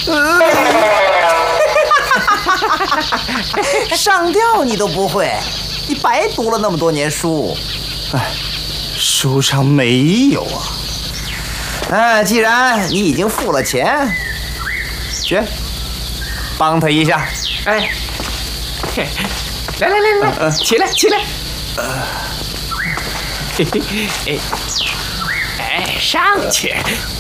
上吊你都不会，你白读了那么多年书。 哎，书上没有啊。 哎，既然你已经付了钱，去帮他一下。 哎，来，起来。哎，上去。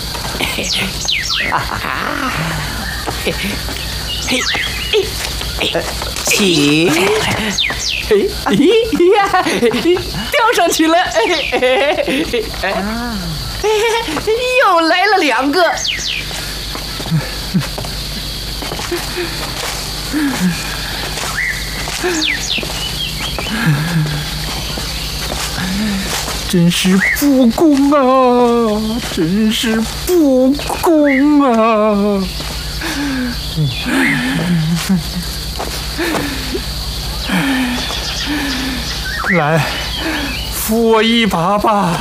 起。 吊上去了。又来了2个。 真是不公啊！真是不公啊！来，扶我一把吧。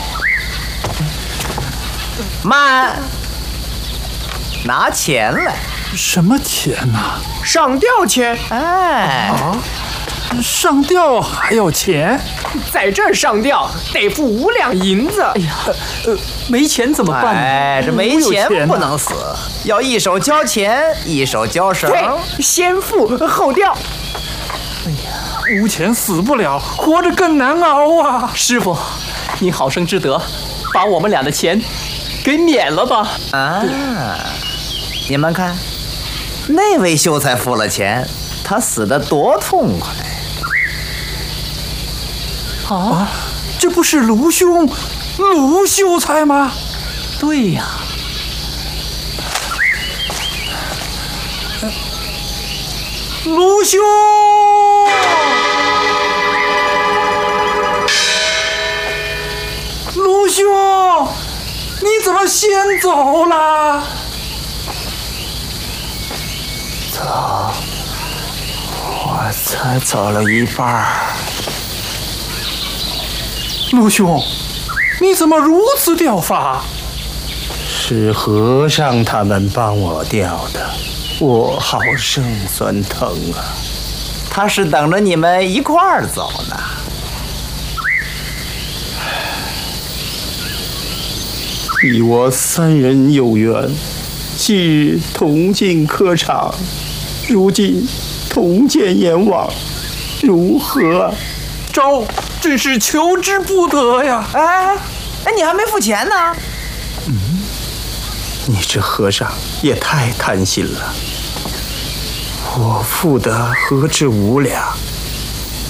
慢，拿钱来。 什么钱呐？ 上吊钱。 哎， 上吊还要钱？ 在这儿上吊得付5两银子。哎呀， 没钱怎么办呢？ 哎，这没钱不能死，要一手交钱，一手交绳。 对，先付后吊。 哎呀，无钱死不了，活着更难熬啊！ 师傅，你好生之德，把我们俩的钱给免了吧。 啊，你们看，那位秀才付了钱，他死得多痛快。 啊，这不是卢兄，卢秀才吗？ 对呀。 卢兄，卢兄，你怎么先走了？ 走，我才走了一半。 卢兄，你怎么如此掉发？ 是和尚他们帮我掉的，我好生酸疼啊！ 他是等着你们一块儿走呢。 你我3人有缘，昔日同进科场，如今同见阎王，如何？ 招，真是求之不得呀！ 哎，你还没付钱呢。 你这和尚也太贪心了，我付的何止5两，